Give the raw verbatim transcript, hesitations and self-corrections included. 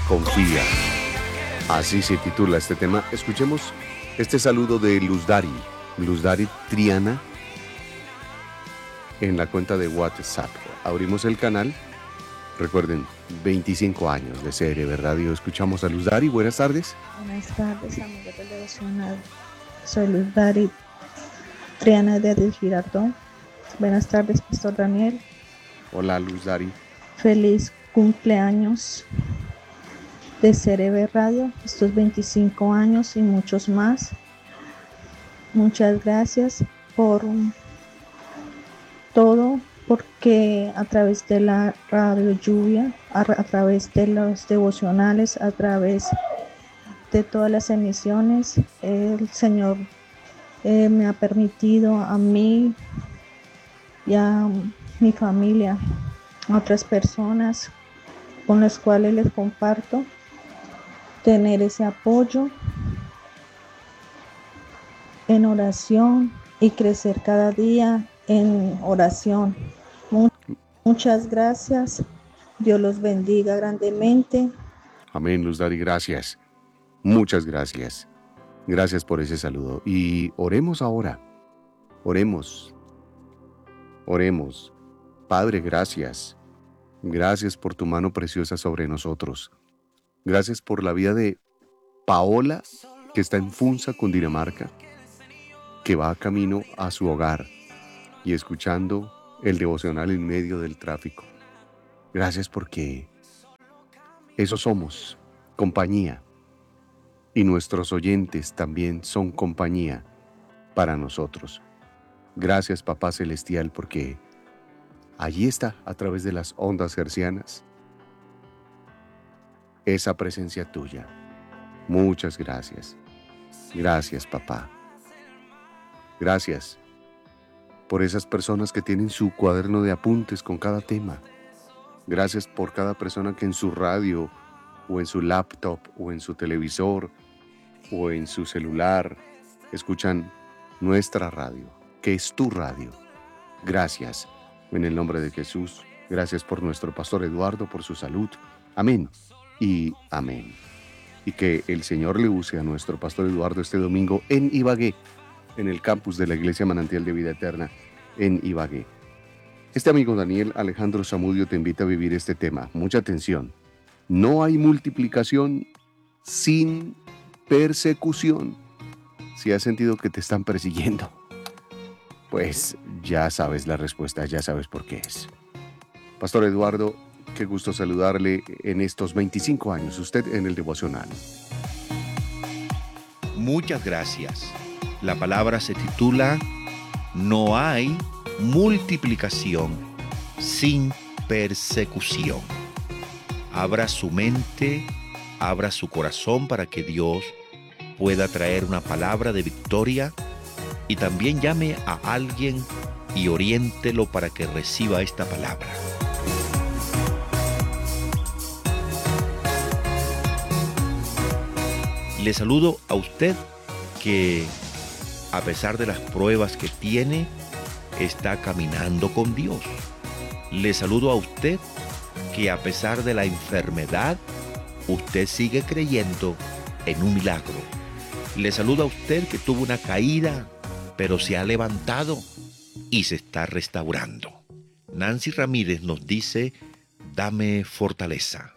Confía. Así se titula este tema. Escuchemos este saludo de Luz Dari. Luz Dari Triana en la cuenta de WhatsApp. Abrimos el canal. Recuerden, veinticinco años de C R V Radio. Escuchamos a Luz Dari. Buenas tardes. Buenas tardes, amigos del devocional. Soy Luz Dari Triana de Adil Girardot. Buenas tardes, Pastor Daniel. Hola, Luz Dari. Feliz cumpleaños de C R V Radio, estos veinticinco años y muchos más. Muchas gracias por todo, porque a través de la radio Lluvia, a, a través de los devocionales, a través de todas las emisiones, el Señor eh, me ha permitido a mí y a mi familia, a otras personas con las cuales les comparto, tener ese apoyo en oración y crecer cada día en oración. Muchas gracias. Dios los bendiga grandemente. Amén, Luz Dari, gracias. Muchas gracias. Gracias por ese saludo. Y oremos ahora. Oremos. Oremos. Padre, gracias. Gracias por tu mano preciosa sobre nosotros. Gracias por la vida de Paola, que está en Funza, Cundinamarca, que va camino a su hogar y escuchando el devocional en medio del tráfico. Gracias porque eso somos, compañía. Y nuestros oyentes también son compañía para nosotros. Gracias, Papá Celestial, porque allí está, a través de las ondas hercianas, esa presencia tuya. Muchas gracias. Gracias, Papá. Gracias por esas personas que tienen su cuaderno de apuntes con cada tema. Gracias por cada persona que en su radio o en su laptop o en su televisor o en su celular escuchan nuestra radio, que es tu radio. Gracias. En el nombre de Jesús, gracias por nuestro pastor Eduardo, por su salud. Amén y amén. Y que el Señor le use a nuestro pastor Eduardo este domingo en Ibagué, en el campus de la Iglesia Manantial de Vida Eterna en Ibagué. Este amigo Daniel Alejandro Zamudio te invita a vivir este tema. Mucha atención. No hay multiplicación sin persecución. Si has sentido que te están persiguiendo, pues ya sabes la respuesta, ya sabes por qué es. Pastor Eduardo, qué gusto saludarle en estos veinticinco años, usted en el devocional. Muchas gracias. La palabra se titula No hay multiplicación sin persecución. Abra su mente, abra su corazón para que Dios pueda traer una palabra de victoria y también llame a alguien y oriéntelo para que reciba esta palabra. Le saludo a usted que, a pesar de las pruebas que tiene, está caminando con Dios. Le saludo a usted que, a pesar de la enfermedad, usted sigue creyendo en un milagro. Le saludo a usted que tuvo una caída, pero se ha levantado y se está restaurando. Nancy Ramírez nos dice, dame fortaleza.